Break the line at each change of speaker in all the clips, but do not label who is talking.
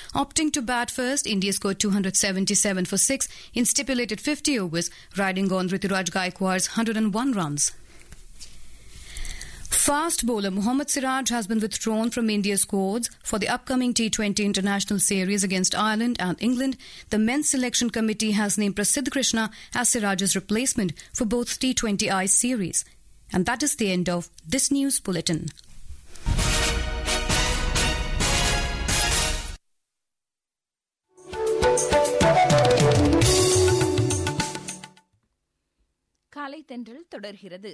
Opting to bat first, India scored 277 for 6 in stipulated 50 overs, riding on Ruturaj Gaikwad's 101 runs. Fast bowler Mohammad Siraj has been withdrawn from India's squads for the upcoming T20 International Series against Ireland and England. The men's selection committee has named Prasidh Krishna as Siraj's replacement for both T20I series. And that is the end of this news bulletin.
காலை தென்றல் தொடர்கிறது.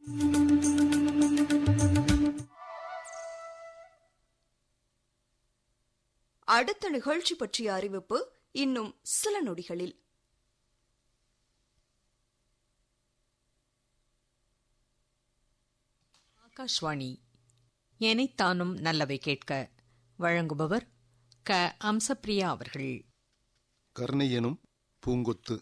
அடுத்த நிகழ்ச்சி பற்றிய அறிவிப்பு இன்னும் சில நொடிகளில்.
ஆகாஷ்வாணி எனைத்தானும் நல்லவை கேட்க வழங்குபவர் க. அம்சப்பிரியா அவர்கள்.
கருணை எனும் பூங்கொத்து.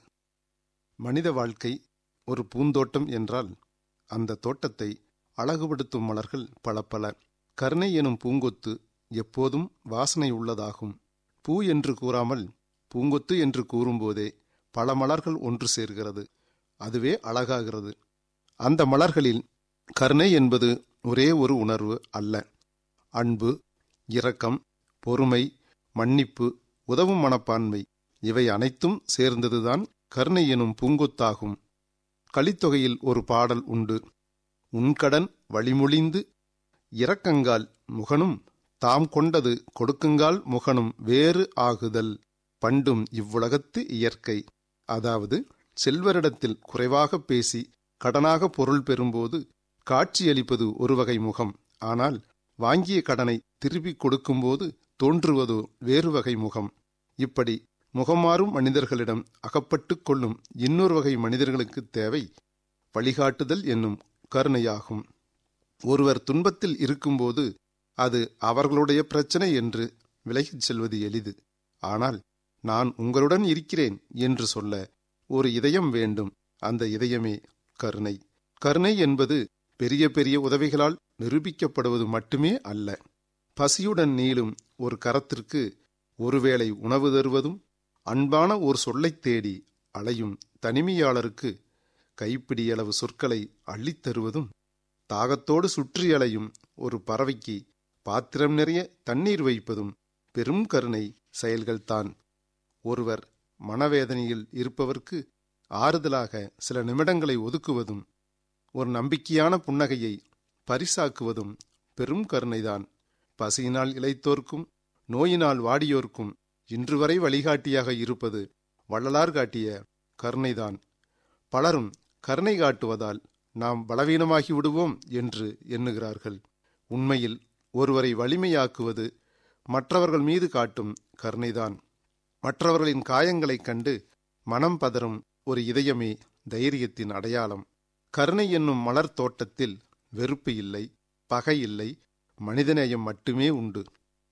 மனித வாழ்க்கை ஒரு பூந்தோட்டம் என்றால் அந்த தோட்டத்தை அழகுபடுத்தும் மலர்கள் பல பல. கருணை எனும் பூங்கொத்து எப்போதும் வாசனை உள்ளதாகும். பூ என்று கூறாமல் பூங்கொத்து என்று கூறும்போதே பல மலர்கள் ஒன்று சேர்கிறது. அதுவே அழகாகிறது. அந்த மலர்களில் கருணை என்பது ஒரே ஒரு உணர்வு அல்ல. அன்பு, இரக்கம், பொறுமை, மன்னிப்பு, உதவும் மனப்பான்மை இவை அனைத்தும் சேர்ந்ததுதான் கருணை எனும் பூங்கொத்தாகும். கலித்தொகையில் ஒரு பாடல் உண்டு. உன்கடன் வழிமொழிந்து இரக்கங்கால் முகனும் தாம் கொண்டது கொடுக்குங்கால் முகனும் வேறு ஆகுதல் பண்டும் இவ்வுலகத்து இயற்கை. அதாவது செல்வரிடத்தில் குறைவாக பேசி கடனாக பொருள் பெறும்போது காட்சியளிப்பது ஒரு வகை முகம். ஆனால் வாங்கிய கடனை திருப்பிக் கொடுக்கும்போது தோன்றுவதோ வேறு வகை முகம். இப்படி முகமாறும் மனிதர்களிடம் அகப்பட்டுக் கொள்ளும் இன்னொரு வகை மனிதர்களுக்கு தேவை வழிகாட்டுதல் என்னும் கருணையாகும். ஒருவர் துன்பத்தில் இருக்கும்போது அது அவர்களுடைய பிரச்சனை என்று விலகிச் செல்வது எளிது. ஆனால் நான் உங்களுடன் இருக்கிறேன் என்று சொல்ல ஒரு இதயம் வேண்டும். அந்த இதயமே கருணை. கருணை என்பது பெரிய பெரிய உதவிகளால் நிரூபிக்கப்படுவது மட்டுமே அல்ல. பசியுடன் நீளும் ஒரு கரத்திற்கு ஒருவேளை உணவு தருவதும், அன்பான ஒரு சொல்லைத் தேடி அலையும் தனிமையாளருக்கு கைப்பிடியளவு சொற்களை அள்ளித்தருவதும், தாகத்தோடு சுற்றி அலையும் ஒரு பறவைக்கு பாத்திரம் நிறைய தண்ணீர் வைப்பதும் பெரும் கருணை செயல்கள்தான். ஒருவர் மனவேதனையில் இருப்பவர்க்கு ஆறுதலாக சில நிமிடங்களை ஒதுக்குவதும், ஒரு நம்பிக்கையான புன்னகையை பரிசாக்குவதும் பெரும் கருணைதான். பசியினால் இளைத்தோர்க்கும் நோயினால் வாடியோர்க்கும் இன்று வரை வழிகாட்டியாக இருப்பது வள்ளலார் காட்டிய கருணைதான். பலரும் கருணை காட்டுவதால் நாம் பலவீனமாகி விடுவோம் என்று எண்ணுகிறார்கள். உண்மையில் ஒருவரை வலிமையாக்குவது மற்றவர்கள் மீது காட்டும் கருணைதான். மற்றவர்களின் காயங்களைக் கண்டு மனம் பதறும் ஒரு இதயமே தைரியத்தின் அடையாளம். கருணை என்னும் மலர் தோட்டத்தில் வெறுப்பு இல்லை, பகை இல்லை, மனிதநேயம் மட்டுமே உண்டு.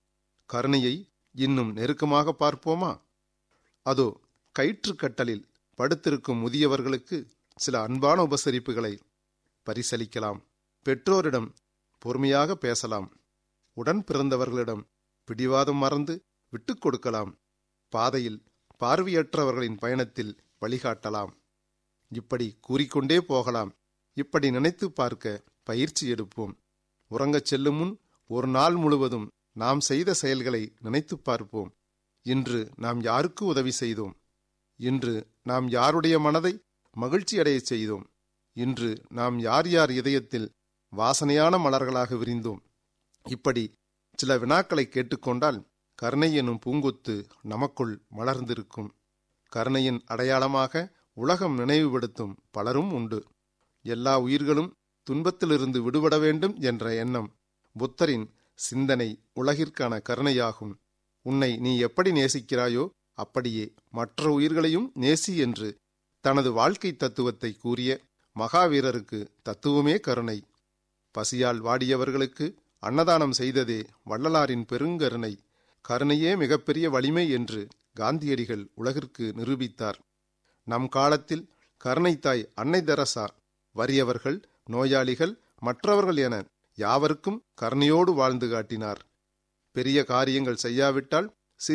கருணையை இன்னும் நெருக்கமாக பார்ப்போமா? அதோ கயிற்றுக்கட்டலில் படுத்திருக்கும் முதியவர்களுக்கு சில அன்பான உபசரிப்புகளை பரிசளிக்கலாம். பெற்றோரிடம் பொறுமையாக பேசலாம். உடன் பிறந்தவர்களிடம் பிடிவாதம் மறந்து விட்டுக் கொடுக்கலாம். பாதையில் பார்வையற்றவர்களின் பயணத்தில் வழிகாட்டலாம். இப்படி கூறிக்கொண்டே போகலாம். இப்படி நினைத்து பார்க்க பயிற்சி எடுப்போம். உறங்கச் செல்லும் முன் ஒரு நாள் முழுவதும் நாம் செய்த செயல்களை நினைத்து பார்ப்போம். இன்று நாம் யாருக்கு உதவி செய்தோம்? இன்று நாம் யாருடைய மனதை மகிழ்ச்சி அடையச் செய்தோம்? இன்று நாம் யார் யார் இதயத்தில் வாசனையான மலர்களாக விரிந்தோம்? இப்படி சில வினாக்களை கேட்டுக்கொண்டால் கருணை எனும் பூங்கொத்து நமக்குள் மலர்ந்திருக்கும். கருணையின் அடையாளமாக உலகம் நினைவுபடுத்தும் பலரும் உண்டு. எல்லா உயிர்களும் துன்பத்திலிருந்து விடுபட வேண்டும் என்ற எண்ணம் புத்தரின் சிந்தனை உலகிற்கான கருணையாகும். உன்னை நீ எப்படி நேசிக்கிறாயோ அப்படியே மற்ற உயிர்களையும் நேசி என்று தனது வாழ்க்கை தத்துவத்தை கூறிய மகாவீரருக்கு தத்துவமே கருணை. பசியால் வாடியவர்களுக்கு அன்னதானம் செய்ததே வள்ளலாரின் பெருங்கருணை. கருணையே மிகப்பெரிய வலிமை என்று காந்தியடிகள் உலகிற்கு நிரூபித்தார். நம் காலத்தில் கருணை தாய் அன்னை தெரசா வறியவர்கள், நோயாளிகள், மற்றவர்கள் என யாவருக்கும் கருணையோடு வாழ்ந்து காட்டினார். பெரிய காரியங்கள் செய்யாவிட்டால்